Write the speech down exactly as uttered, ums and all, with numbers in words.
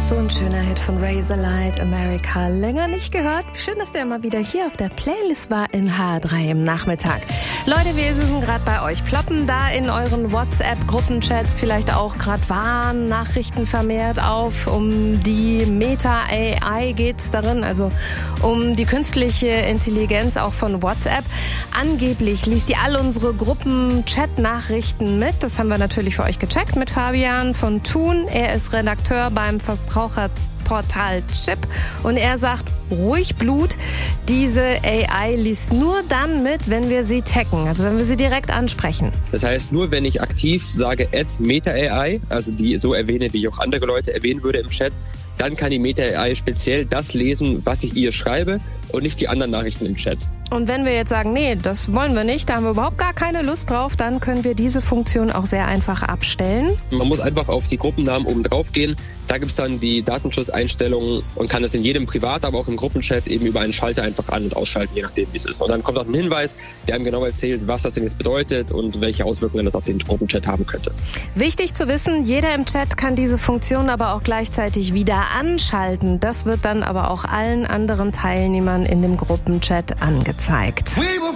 So ein schöner Hit von Razorlight, America. Länger nicht gehört. Schön, dass der mal wieder hier auf der Playlist war in H drei im Nachmittag. Leute, wir sind gerade bei euch. Ploppen da in euren WhatsApp-Gruppenchats vielleicht auch gerade Warnnachrichten vermehrt auf? Um die Meta-A I geht's darin, also um die künstliche Intelligenz auch von WhatsApp. Angeblich liest die all unsere Gruppen-Chat-Nachrichten mit. Das haben wir natürlich für euch gecheckt mit Fabian von Thun. Er ist Redakteur beim Verbraucherportal Chip und er sagt, ruhig Blut, diese A I liest nur dann mit, wenn wir sie taggen, also wenn wir sie direkt ansprechen. Das heißt, nur wenn ich aktiv sage at Meta-A I, also die so erwähne, wie ich auch andere Leute erwähnen würde im Chat, dann kann die Meta-A I speziell das lesen, was ich ihr schreibe und nicht die anderen Nachrichten im Chat. Und wenn wir jetzt sagen, nee, das wollen wir nicht, da haben wir überhaupt gar keine Lust drauf, dann können wir diese Funktion auch sehr einfach abstellen. Man muss einfach auf die Gruppennamen oben drauf gehen. Da gibt es dann die Datenschutzeinstellungen und kann das in jedem Privat, aber auch im Gruppenchat eben über einen Schalter einfach an- und ausschalten, je nachdem, wie es ist. Und dann kommt auch ein Hinweis, der einem genau erzählt, was das denn jetzt bedeutet und welche Auswirkungen das auf den Gruppenchat haben könnte. Wichtig zu wissen, jeder im Chat kann diese Funktion aber auch gleichzeitig wieder anschalten. Das wird dann aber auch allen anderen Teilnehmern in dem Gruppenchat angezeigt.